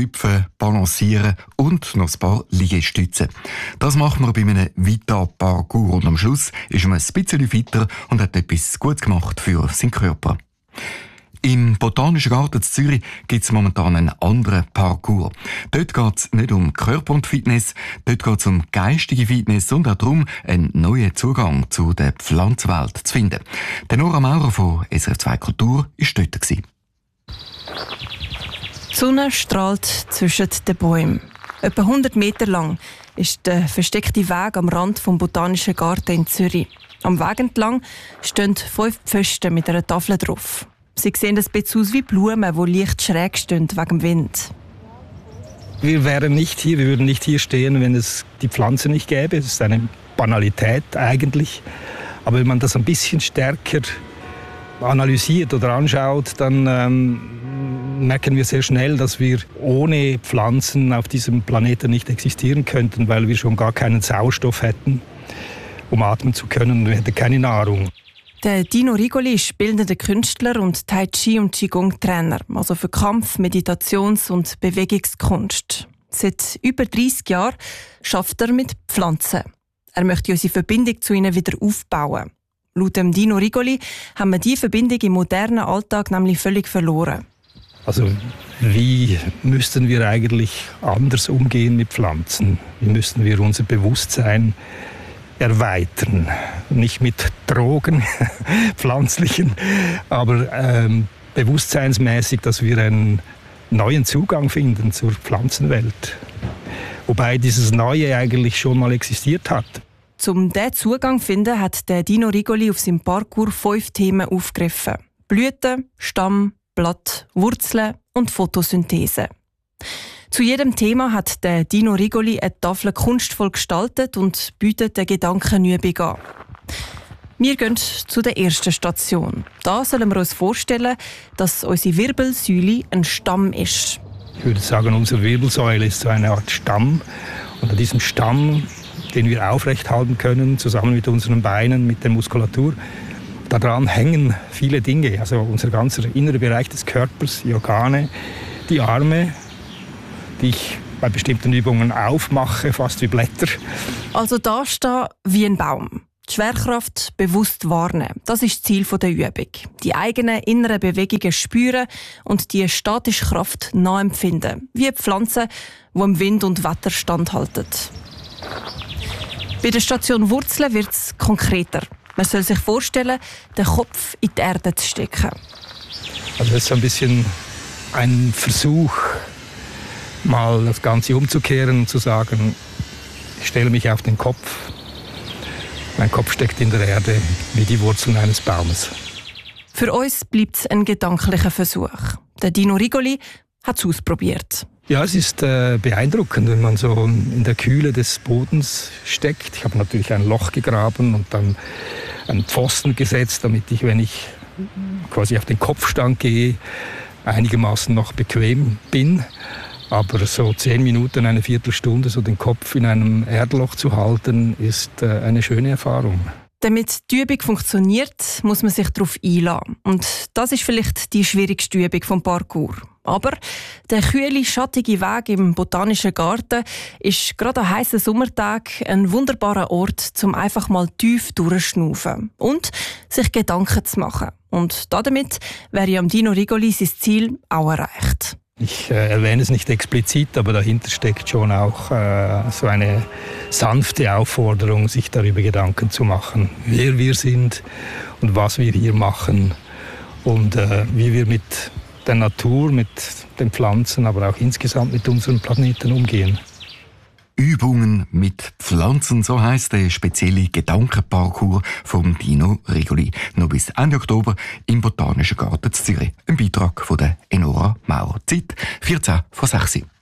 hüpfen, balancieren und noch ein paar Liegestützen. Das macht man bei einem Vita-Parcours und am Schluss ist man ein bisschen fitter und hat etwas Gutes gemacht für seinen Körper. Im Botanischen Garten in Zürich gibt es momentan einen anderen Parcours. Dort geht es nicht um Körper und Fitness, dort geht es um geistige Fitness und auch darum, einen neuen Zugang zu der Pflanzenwelt zu finden. Der Nora Maurer von SRF 2 Kultur war dort. Die Sonne strahlt zwischen den Bäumen. Etwa 100 Meter lang ist der versteckte Weg am Rand des Botanischen Garten in Zürich. Am Weg entlang stehen 5 Pfosten mit einer Tafel drauf. Sie sehen ein bisschen aus wie Blumen, die leicht schräg stehen wegen dem Wind. Wir würden nicht hier stehen, wenn es die Pflanze nicht gäbe. Es ist eine Banalität eigentlich. Aber wenn man das ein bisschen stärker analysiert oder anschaut, dann merken wir sehr schnell, dass wir ohne Pflanzen auf diesem Planeten nicht existieren könnten, weil wir schon gar keinen Sauerstoff hätten, um atmen zu können, und wir hätten keine Nahrung. Der Dino Rigoli ist bildender Künstler und Tai Chi- und Qigong-Trainer, also für Kampf-, Meditations- und Bewegungskunst. Seit über 30 Jahren arbeitet er mit Pflanzen. Er möchte unsere Verbindung zu ihnen wieder aufbauen. Laut dem Dino Rigoli haben wir diese Verbindung im modernen Alltag nämlich völlig verloren. Also wie müssten wir eigentlich anders umgehen mit Pflanzen? Wie müssten wir unser Bewusstsein erweitern? Nicht mit Drogen, pflanzlichen, aber bewusstseinsmäßig, dass wir einen neuen Zugang finden zur Pflanzenwelt. Wobei dieses Neue eigentlich schon mal existiert hat. Um diesen Zugang zu finden, hat der Dino Rigoli auf seinem Parcours 5 Themen aufgegriffen. Blüten, Stamm, Blatt, Wurzeln und Photosynthese. Zu jedem Thema hat der Dino Rigoli eine Tafel kunstvoll gestaltet und bietet eine Gedankenübung an. Wir gehen zu der ersten Station. Da sollen wir uns vorstellen, dass unsere Wirbelsäule ein Stamm ist. Ich würde sagen, unsere Wirbelsäule ist so eine Art Stamm. Und an diesem Stamm, den wir aufrecht halten können, zusammen mit unseren Beinen, mit der Muskulatur, daran hängen viele Dinge. Also unser ganzer innerer Bereich des Körpers, die Organe, die Arme, die ich bei bestimmten Übungen aufmache, fast wie Blätter. Also da stehen wie ein Baum. Die Schwerkraft bewusst wahrnehmen. Das ist das Ziel der Übung. Die eigenen inneren Bewegungen spüren und die statische Kraft nachempfinden. Wie Pflanzen, die im Wind und Wetter standhalten. Bei der Station Wurzeln wird es konkreter. Man soll sich vorstellen, den Kopf in die Erde zu stecken. Also das ist so ein bisschen ein Versuch, mal das Ganze umzukehren und zu sagen, ich stelle mich auf den Kopf. Mein Kopf steckt in der Erde wie die Wurzeln eines Baumes. Für uns bleibt es ein gedanklicher Versuch. Der Dino Rigoli hat es ausprobiert. Ja, es ist beeindruckend, wenn man so in der Kühle des Bodens steckt. Ich habe natürlich ein Loch gegraben und dann einen Pfosten gesetzt, damit ich, wenn ich quasi auf den Kopfstand gehe, einigermaßen noch bequem bin. Aber so 10 Minuten, eine Viertelstunde so den Kopf in einem Erdloch zu halten, ist eine schöne Erfahrung. Damit die Übung funktioniert, muss man sich darauf einlassen. Und das ist vielleicht die schwierigste Übung vom Parcours. Aber der kühle, schattige Weg im Botanischen Garten ist gerade an heißen Sommertag ein wunderbarer Ort, um einfach mal tief durchzuschnaufen und sich Gedanken zu machen. Und damit wäre am Dino Rigoli sein Ziel auch erreicht. Ich erwähne es nicht explizit, aber dahinter steckt schon auch so eine sanfte Aufforderung, sich darüber Gedanken zu machen, wer wir sind und was wir hier machen und wie wir mit der Natur, mit den Pflanzen, aber auch insgesamt mit unserem Planeten umgehen. Übungen mit Pflanzen, so heisst der spezielle Gedankenparcours vom Dino Rigoli. Noch bis Ende Oktober im Botanischen Garten in Zürich. Ein Beitrag von der Enora Maurer. Zeit 14 vor 6 Uhr.